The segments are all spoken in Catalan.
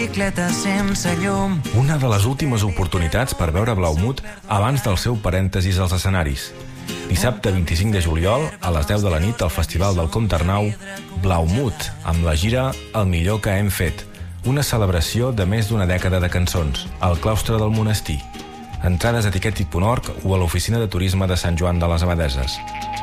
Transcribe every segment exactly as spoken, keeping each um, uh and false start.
Bicicleta sense llum. Una de les últimes oportunitats per veure Blaumut abans del seu parèntesis als escenaris. Dissabte vint-i-cinc de juliol, a les deu de la nit, al Festival del Comte Arnau, Blaumut, amb la gira El millor que hem fet, una celebració de més d'una dècada de cançons, al claustre del monestir. Entrades a etiquetit punt org o a l'oficina de turisme de Sant Joan de les Abadeses.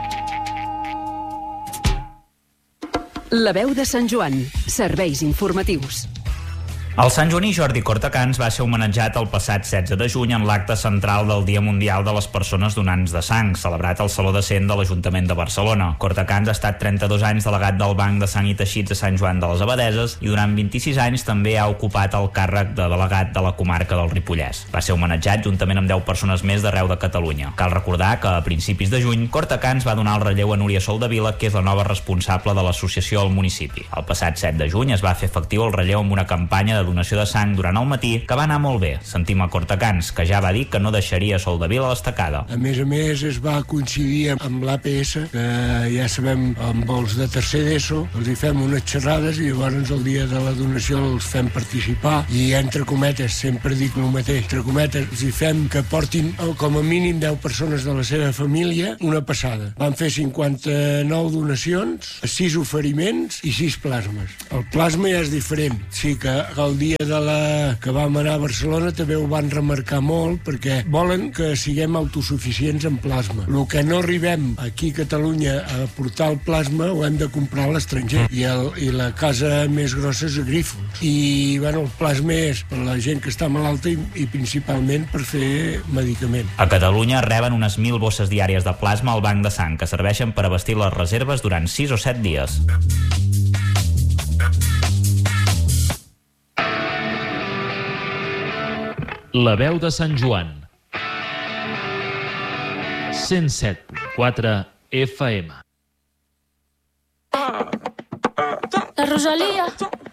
La veu de Sant Joan. Serveis informatius. El santjoaní Jordi Cortacans va ser homenatjat el passat setze de juny en l'acte central del Dia Mundial de les Persones Donants de Sang, celebrat al Saló de Cent de l'Ajuntament de Barcelona. Cortacans ha estat trenta-dos anys delegat del Banc de Sang i Teixits a Sant Joan de les Abadeses i durant vint-i-sis anys també ha ocupat el càrrec de delegat de la comarca del Ripollès. Va ser homenatjat juntament amb deu persones més d'arreu de Catalunya. Cal recordar que a principis de juny Cortacans va donar el relleu a Núria Soldevila, que és la nova responsable de l'associació al municipi. El passat set de juny es va fer efectiu el relleu amb una campanya de donació de sang durant el matí, que va anar molt bé. Sentim a Cortacans, que ja va dir que no deixaria Soldevila a l'estacada. A més a més, es va coincidir amb l'A P S, que ja sabem, amb els de tercer d'ESO, els hi fem unes xerrades i llavors el dia de la donació els fem participar i, entre cometes, sempre dic el mateix, entre cometes, els hi fem que portin com a mínim deu persones de la seva família una passada. Van fer cinquanta-nou donacions, sis oferiments i sis plasmes. El plasma ja és diferent. Sí que el dia de la que vam anar a Barcelona també ho van remarcar molt perquè volen que siguem autosuficients en plasma. El que no arribem aquí a Catalunya a portar el plasma ho hem de comprar a l'estranger i, el, i la casa més grossa és a Grífols. I bueno, el plasma és per la gent que està malalta i, i principalment per fer medicament. A Catalunya reben unes mil bosses diàries de plasma al banc de sang que serveixen per abastir les reserves durant sis o set dies. La veu de Sant Joan. cent set punt quatre F M. La Rosalia.